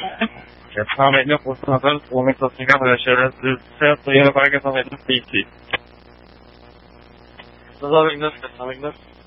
Personalmente, funcionador público siga relaciones de certo e para que também não fique. Dos amigos,